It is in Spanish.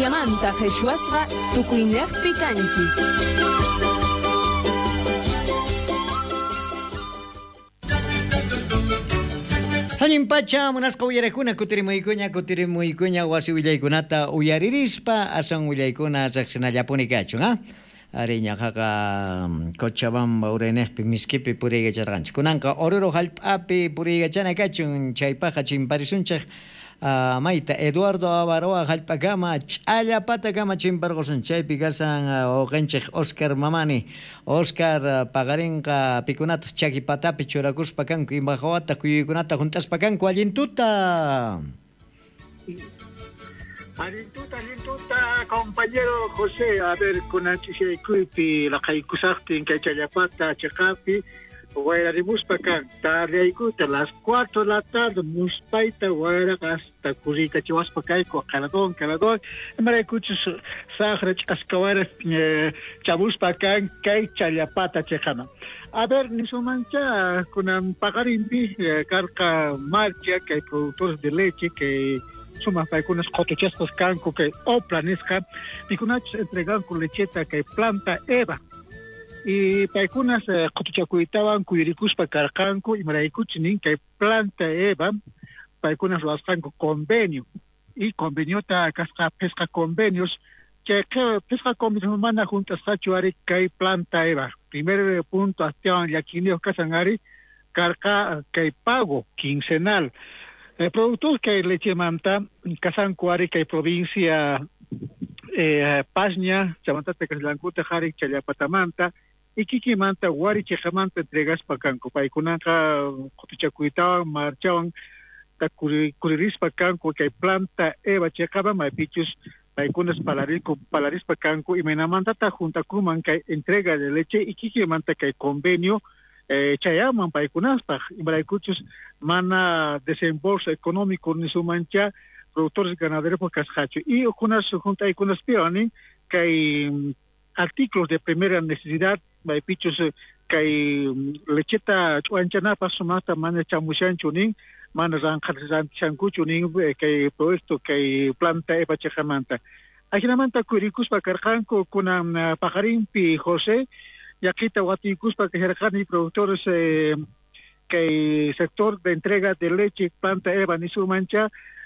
Españamanta Jeshuasra Tukuiner Picanchis. Hañimpacha munasqa willaykuna kutirimuykuña wasi willaykunata uyaririspa asan willaykuna saqsinallapuni kachun ari ñajaqa Cochabamba urenejpi miskipi puriygacharqanchik kunanqa Oruro hallp'api puriygachana kachun chaypaqa chimparisunchik mayta Eduardo Avaroa hallp'akama ch'allapata chimparqusun chaypi kasan uqinchik Oscar Mamani Oscar paqarinqa pikunata chakipatapi churakuspa kanku imbajawata kuyuykunata juntaspa kanku allintuta compañero José, a ver, con Anchishaykupi, la Kaikusakti, en Kachayapata, Chakapi, Guayra de Muspacan, Tariaikuta, las 4 de la tarde, Muspaita, Guayra, hasta Curita, Chihuaspacaico, Caladón, Maracuchus, Sahrach, Ascawara, Chabuspacan, Kai Chayapata, Chekama. A ver, ni su mancha, con un pagarimpi, carca marcha, que hay productores de leche, que suma paikunas cotochespas canco que o planesca pikunach entregan con lecheta que planta eva y paikunas cotochacuitaban cuyiricuspa carcanco y maraikuchinin que planta eva paikunas lo hacen convenio y convenio ta casca pesca convenios que pesca convenios manda juntas sachuari que planta eva primer punto hasta yaquinio casangari carca que pago quincenal. El productor que leche manta, Casancuari, que provincia Pasña, Chamantate Caslancuta, Jari, Chayapatamanta, y Kiki Manta, Guari, Chejamanta, entregas para Canco, Paikunanca, Cotichacuita, Marchaban, Curiris para Canco, que planta Eva Checaba, Maipichus, Paikunas Palaris para Canco, y Menamanta, Junta Kuman, que entrega de leche, y Kiki Manta, que convenio, chayaman paikunaspa imbaraikuchus mana desembolso económico ni su mancha productores ganaderos por cascacho y unas junta y unas pioni que hay artículos de primera necesidad baipichus que hay lecheta chuanchana pasumata mana chamushan chunin mana zanjazan chancuchunin que hay proyecto que hay planta eva chejamanta ajinamanta curicus pa carjanco con pajarín pi José Yaquita Huaticuspa, que jerjani productores que sector de entrega de leche, planta eva, ni su mancha,